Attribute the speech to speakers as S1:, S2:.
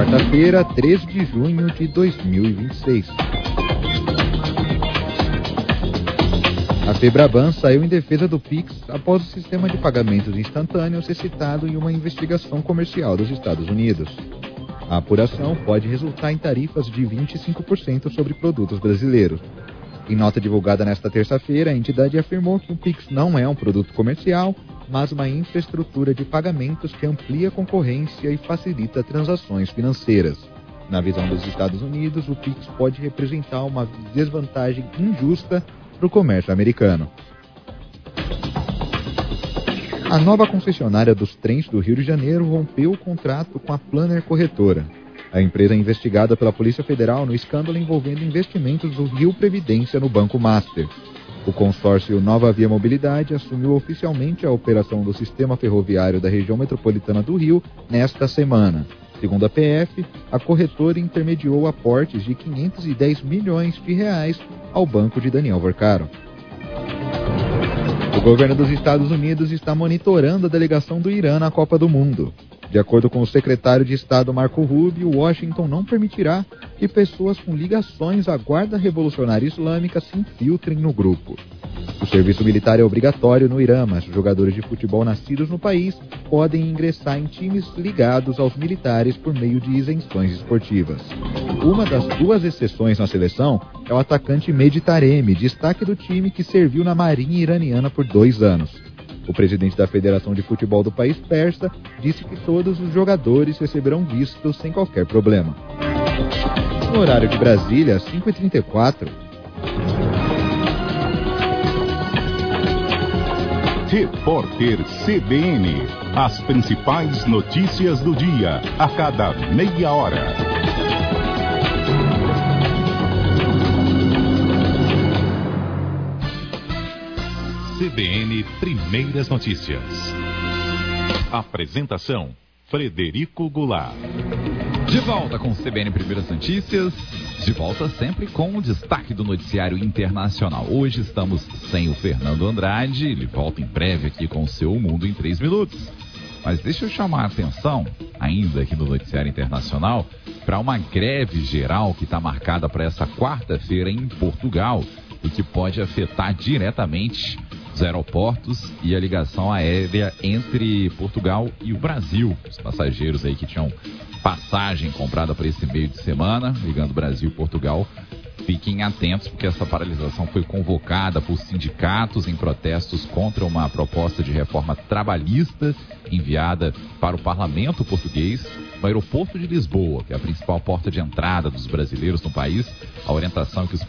S1: quarta-feira, 13 de junho de 2026. A Febraban saiu em defesa do Pix após o sistema de pagamentos instantâneos ser citado em uma investigação comercial dos Estados Unidos. A apuração pode resultar em tarifas de 25% sobre produtos brasileiros. Em nota divulgada nesta terça-feira, a entidade afirmou que o Pix não é um produto comercial, mas uma infraestrutura de pagamentos que amplia a concorrência e facilita transações financeiras. Na visão dos Estados Unidos, o Pix pode representar uma desvantagem injusta para o comércio americano. A nova concessionária dos trens do Rio de Janeiro rompeu o contrato com a Planner Corretora. A empresa é investigada pela Polícia Federal no escândalo envolvendo investimentos do Rio Previdência no Banco Master. O consórcio Nova Via Mobilidade assumiu oficialmente a operação do sistema ferroviário da região metropolitana do Rio nesta semana. Segundo a PF, a corretora intermediou aportes de 510 milhões de reais ao banco de Daniel Vorcaro. O governo dos Estados Unidos está monitorando a delegação do Irã na Copa do Mundo. De acordo com o secretário de Estado Marco Rubio, Washington não permitirá que pessoas com ligações à Guarda Revolucionária Islâmica se infiltrem no grupo. O serviço militar é obrigatório no Irã, mas jogadores de futebol nascidos no país podem ingressar em times ligados aos militares por meio de isenções esportivas. Uma das duas exceções na seleção é o atacante Mehdi Taremi, destaque do time que serviu na Marinha Iraniana por 2 anos. O presidente da Federação de Futebol do país persa disse que todos os jogadores receberão vistos sem qualquer problema. No horário de Brasília, 5h34.
S2: Repórter CBN. As principais notícias do dia, a cada meia hora. CBN Primeiras Notícias. Apresentação: Frederico Goulart.
S3: De volta com o CBN Primeiras Notícias, de volta sempre com o destaque do noticiário internacional. Hoje estamos sem o Fernando Andrade, ele volta em breve aqui com o seu Mundo em 3 minutos. Mas deixa eu chamar a atenção, ainda aqui no noticiário internacional, para uma greve geral que está marcada para essa quarta-feira em Portugal e que pode afetar diretamente os aeroportos e a ligação aérea entre Portugal e o Brasil. Os passageiros aí que tinham passagem comprada para esse meio de semana, ligando Brasil e Portugal, fiquem atentos porque essa paralisação foi convocada por sindicatos em protestos contra uma proposta de reforma trabalhista enviada para o parlamento português. No aeroporto de Lisboa, que é a principal porta de entrada dos brasileiros no país, a orientação é que os